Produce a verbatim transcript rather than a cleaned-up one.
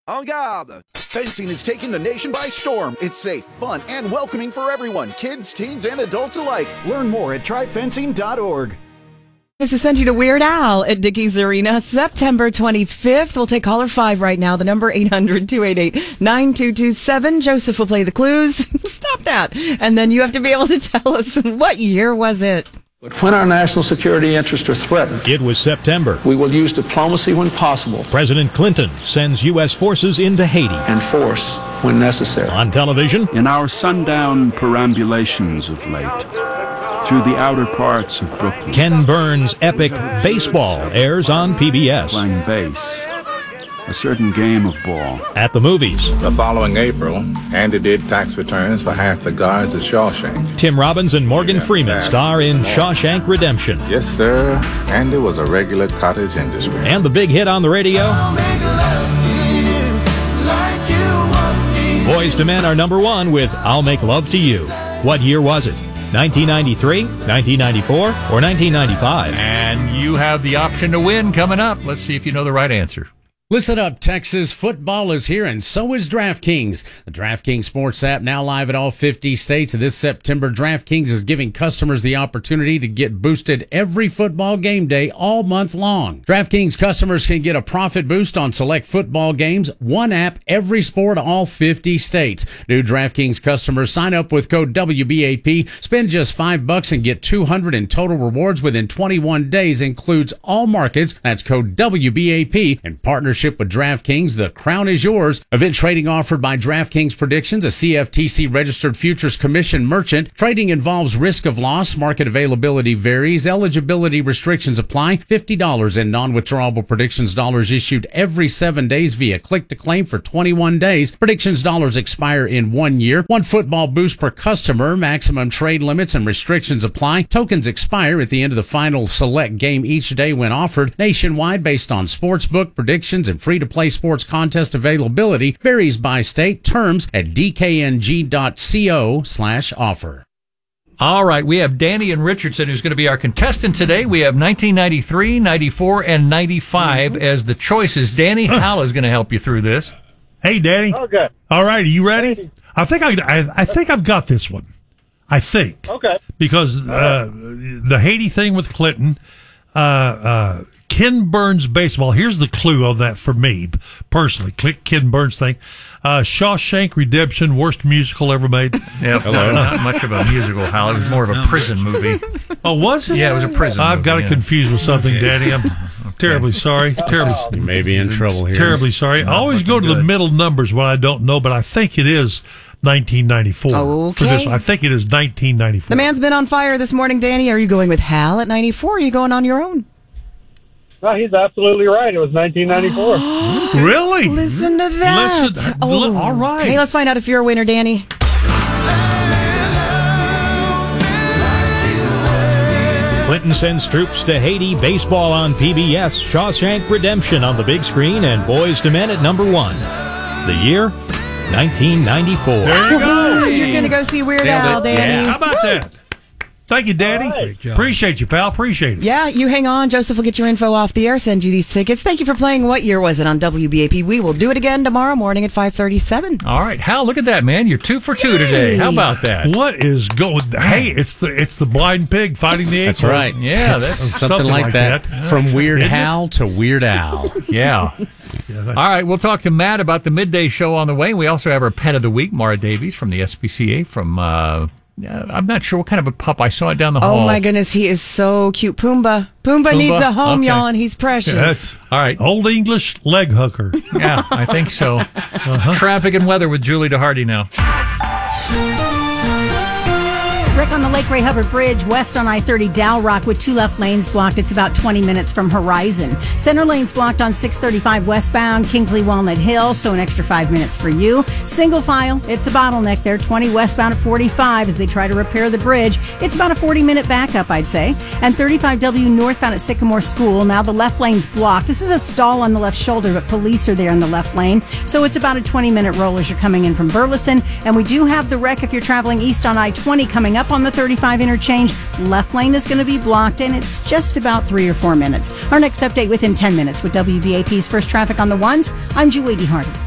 En garde! Fencing is taking the nation by storm. It's safe, fun, and welcoming for everyone, kids, teens, and adults alike. Learn more at try fencing dot org. This is sent you to Weird Al at Dickies Arena, September twenty-fifth. We'll take caller five right now. The number eight hundred, two eight eight, nine two two seven. Joseph will play the clues. Stop that. And then you have to be able to tell us what year was it. But when our national security interests are threatened, it was September. We will use diplomacy when possible. President Clinton sends U S forces into Haiti. And force when necessary. On television. In our sundown perambulations of late, through the outer parts of Brooklyn, Ken Burns' epic Baseball airs on P B S. Playing base. A certain game of ball. At the movies. The following April, Andy did tax returns for half the guards at Shawshank. Tim Robbins and Morgan yeah, Freeman star in Shawshank Redemption. Yes, sir. Andy was a regular cottage industry. And the big hit on the radio. Like Boys to Men are number one with I'll Make Love to You. What year was it? nineteen ninety-three, nineteen ninety-four, or nineteen ninety-five? And you have the option to win coming up. Let's see if you know the right answer. Listen up, Texas football is here, and so is DraftKings. The DraftKings Sports app now live at all fifty states. This September, DraftKings is giving customers the opportunity to get boosted every football game day all month long. DraftKings customers can get a profit boost on select football games, one app, every sport, all fifty states. New DraftKings customers sign up with code W B A P, spend just five bucks and get two hundred in total rewards within twenty-one days. Includes all markets. That's code W B A P in partnership with DraftKings. The crown is yours. Event trading offered by DraftKings Predictions, a C F T C registered futures commission merchant. Trading involves risk of loss. Market availability varies. Eligibility restrictions apply. fifty dollars in non-withdrawable predictions dollars issued every seven days via click to claim for twenty-one days. Predictions dollars expire in one year. One football boost per customer. Maximum trade limits and restrictions apply. Tokens expire at the end of the final select game each day when offered. Nationwide based on sportsbook predictions and free-to-play sports contest availability varies by state. Terms at d k n g dot co slash offer. All right, we have Danny and Richardson, who's going to be our contestant today. We have nineteen ninety-three, ninety-four, and ninety-five mm-hmm. as the choices. Danny, Hal is going to help you through this. Hey, Danny. Okay. All right, are you ready? I think I, I, I think I've got this one. I think. Okay. Because uh, the Haiti thing with Clinton, uh, uh, Ken Burns baseball. Here's the clue on that for me personally. Click Ken Burns thing. Uh, Shawshank Redemption, worst musical ever made. Yep. Hello. Not much of a musical, Hal. It was more of a prison movie. Oh, was it? Yeah, it was a prison I've movie. I've got it yeah. confused with something, Daddy. I'm okay. terribly sorry. Terribly. You may be in trouble here. Terribly sorry. I always go to good. the middle numbers when I don't know, but I think it is nineteen ninety-four. Okay. For this, I think it is nineteen ninety-four. The man's been on fire this morning, Danny. Are you going with Hal at ninety-four, or are you going on your own? No, he's absolutely right. It was nineteen ninety-four. Really? Listen to that. Listen, oh. All right. Okay, let's find out if you're a winner, Danny. Clinton sends troops to Haiti. Baseball on P B S. Shawshank Redemption on the big screen. And Boys to Men at number one. The year, nineteen ninety-four. There you go. You're going to go see Weird Nailed Al, it. Danny. Yeah. How about that? Thank you, Daddy. Right. Appreciate you, pal. Appreciate it. Yeah, you hang on. Joseph will get your info off the air, send you these tickets. Thank you for playing What Year Was It on W B A P. We will do it again tomorrow morning at five thirty-seven. All right, Hal, look at that, man. You're two for two today. How about that? What is going? Hey, it's the it's the blind pig fighting the That's acorn. right. Yeah, that's something, something like, like that. that. From Weird Isn't Hal it? to Weird Al. Yeah. Yeah, All right, we'll talk to Matt about the midday show on the way. We also have our pet of the week, Mara Davies from the S P C A from... Uh, Uh, I'm not sure what kind of a pup. I saw it down the hall. Oh, my goodness. He is so cute. Pumbaa. Pumbaa, Pumbaa? needs a home, Okay. y'all, and he's precious. Yeah, that's all right. Old English leg hooker. Yeah, I think so. Uh-huh. Traffic and weather with Julie DeHardy now. Rick on the Lake Ray Hubbard Bridge, west on I thirty Dow Rock with two left lanes blocked. It's about twenty minutes from Horizon. Center lanes blocked on six thirty-five westbound, Kingsley Walnut Hill, so an extra five minutes for you. Single file, it's a bottleneck there, twenty westbound at forty-five as they try to repair the bridge. It's about a forty minute backup, I'd say. And thirty-five W northbound at Sycamore School. Now the left lane's blocked. This is a stall on the left shoulder, but police are there in the left lane. So it's about a twenty minute roll as you're coming in from Burleson. And we do have the wreck if you're traveling east on I twenty coming up on the thirty-five interchange. Left lane is going to be blocked, and it's just about three or four minutes. Our next update within ten minutes with W B A P's First Traffic on the Ones. I'm Julie DeHardy.